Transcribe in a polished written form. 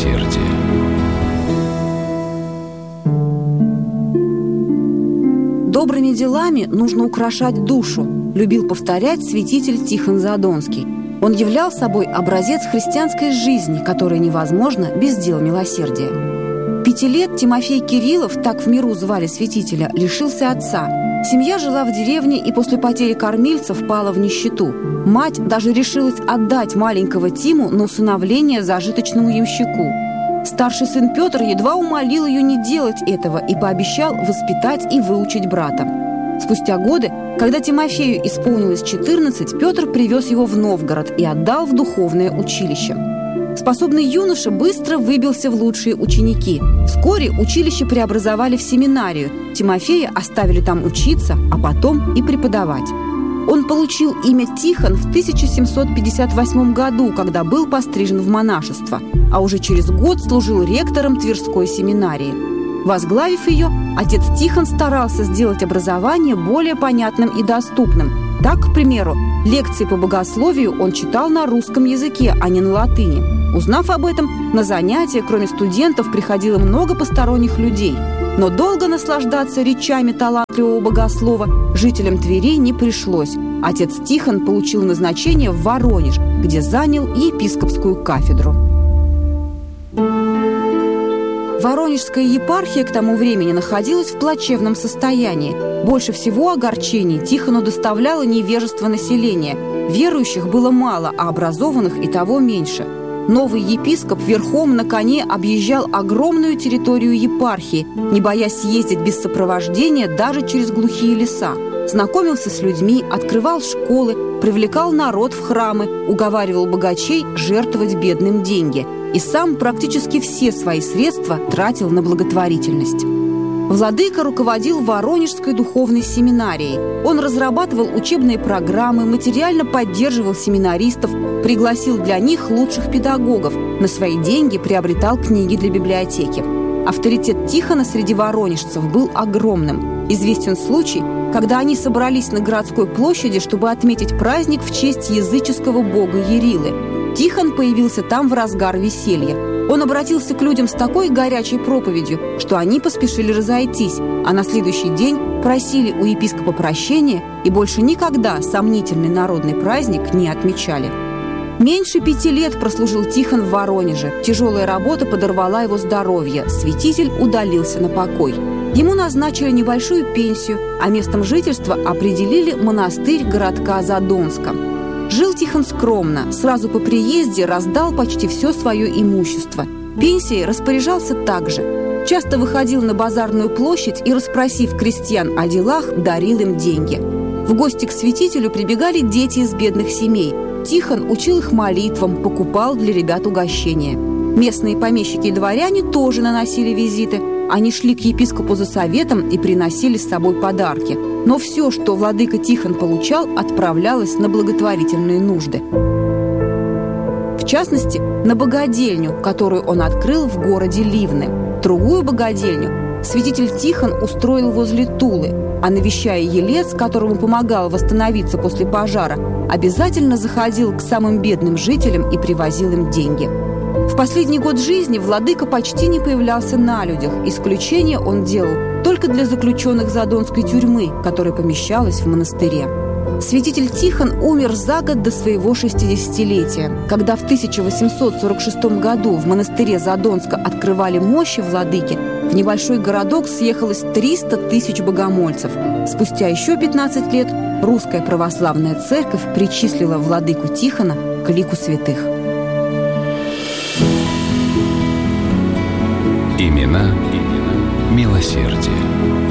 милосердия. «Добрыми делами нужно украшать душу», любил повторять святитель Тихон Задонский. Он являл собой образец христианской жизни, которая невозможна без дел милосердия. 5 лет Тимофей Кириллов, так в миру звали святителя, лишился отца. Семья жила в деревне и после потери кормильцев пала в нищету. Мать даже решилась отдать маленького Тиму на усыновление зажиточному ямщику. Старший сын Петр едва умолил ее не делать этого и пообещал воспитать и выучить брата. Спустя годы, когда Тимофею исполнилось 14, Петр привез его в Новгород и отдал в духовное училище. Способный юноша быстро выбился в лучшие ученики. Вскоре училище преобразовали в семинарию. Тимофея оставили там учиться, а потом и преподавать. Он получил имя Тихон в 1758 году, когда был пострижен в монашество, а уже через год служил ректором Тверской семинарии. Возглавив ее, отец Тихон старался сделать образование более понятным и доступным. Так, к примеру, лекции по богословию он читал на русском языке, а не на латыни. Узнав об этом, на занятия, кроме студентов, приходило много посторонних людей. Но долго наслаждаться речами талантливого богослова жителям Твери не пришлось. Отец Тихон получил назначение в Воронеж, где занял епископскую кафедру. Воронежская епархия к тому времени находилась в плачевном состоянии. Больше всего огорчений Тихону доставляло невежество населения. Верующих было мало, а образованных и того меньше. Новый епископ верхом на коне объезжал огромную территорию епархии, не боясь ездить без сопровождения даже через глухие леса. Знакомился с людьми, открывал школы, привлекал народ в храмы, уговаривал богачей жертвовать бедным деньги. И сам практически все свои средства тратил на благотворительность. Владыка руководил Воронежской духовной семинарией. Он разрабатывал учебные программы, материально поддерживал семинаристов, пригласил для них лучших педагогов, на свои деньги приобретал книги для библиотеки. Авторитет Тихона среди воронежцев был огромным. Известен случай, когда они собрались на городской площади, чтобы отметить праздник в честь языческого бога Ярилы. Тихон появился там в разгар веселья. Он обратился к людям с такой горячей проповедью, что они поспешили разойтись, а на следующий день просили у епископа прощения и больше никогда сомнительный народный праздник не отмечали. Меньше 5 лет прослужил Тихон в Воронеже. Тяжелая работа подорвала его здоровье. Святитель удалился на покой. Ему назначили небольшую пенсию, а местом жительства определили монастырь городка Задонска. Жил Тихон скромно, сразу по приезде раздал почти все свое имущество. Пенсией распоряжался также. Часто выходил на базарную площадь и, расспросив крестьян о делах, дарил им деньги. В гости к святителю прибегали дети из бедных семей. Тихон учил их молитвам, покупал для ребят угощения. Местные помещики и дворяне тоже наносили визиты. Они шли к епископу за советом и приносили с собой подарки. Но все, что владыка Тихон получал, отправлялось на благотворительные нужды. В частности, на богадельню, которую он открыл в городе Ливны. Другую богадельню святитель Тихон устроил возле Тулы, а навещая Елец, которому помогал восстановиться после пожара, обязательно заходил к самым бедным жителям и привозил им деньги. В последний год жизни владыка почти не появлялся на людях. Исключение он делал только для заключенных Задонской тюрьмы, которая помещалась в монастыре. Святитель Тихон умер за год до своего 60-летия. Когда в 1846 году в монастыре Задонска открывали мощи владыки, в небольшой городок съехалось 300 тысяч богомольцев. Спустя еще 15 лет Русская Православная Церковь причислила владыку Тихона к лику святых. Имена милосердия.